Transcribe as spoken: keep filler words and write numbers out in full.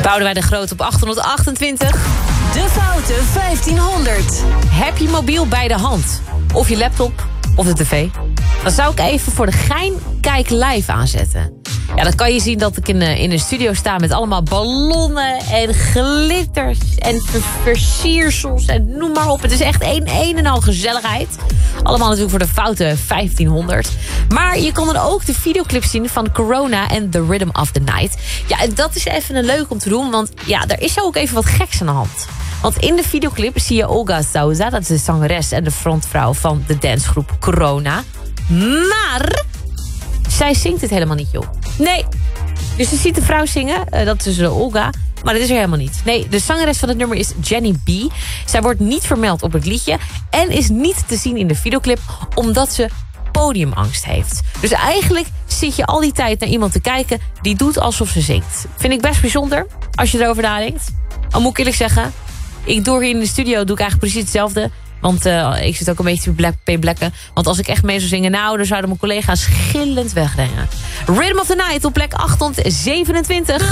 Boudewijn de Groot op achthonderdachtentwintig. De Foute vijftienhonderd. Heb je mobiel bij de hand? Of je laptop? Of de tv? Dan zou ik even voor de gein Kijk Live aanzetten. Ja, dan kan je zien dat ik in, uh, in een studio sta met allemaal ballonnen en glitters en ver versiersels en noem maar op. Het is echt een, een en al gezelligheid. Allemaal natuurlijk voor de Foute vijftienhonderd. Maar je kan dan ook de videoclip zien van Corona en The Rhythm of the Night. Ja, en dat is even een leuk om te doen, want ja, er is ook even wat geks aan de hand. Want in de videoclip zie je Olga Souza, dat is de zangeres en de frontvrouw van de dancegroep Corona. Maar zij zingt het helemaal niet, joh. Nee. Dus je ziet de vrouw zingen, uh, dat is uh, Olga, maar dat is er helemaal niet. Nee, de zangeres van het nummer is Jenny B. Zij wordt niet vermeld op het liedje en is niet te zien in de videoclip omdat ze podiumangst heeft. Dus eigenlijk zit je al die tijd naar iemand te kijken die doet alsof ze zingt. Vind ik best bijzonder, als je erover nadenkt. Al moet ik eerlijk zeggen, ik doe hier in de studio doe ik eigenlijk precies hetzelfde. Want uh, ik zit ook een beetje te blekken. Want als ik echt mee zou zingen, nou, dan zouden mijn collega's gillend wegrennen. Rhythm of the Night op plek achthonderdzevenentwintig.